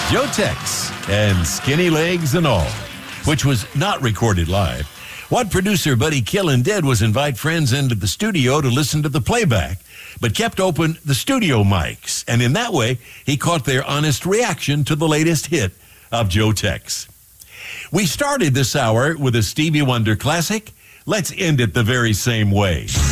Joe Tex and Skinny Legs and All, which was not recorded live. What producer Buddy Killen did was invite friends into the studio to listen to the playback, but kept open the studio mics, and in that way, he caught their honest reaction to the latest hit of Joe Tex. We started this hour with a Stevie Wonder classic. Let's end it the very same way.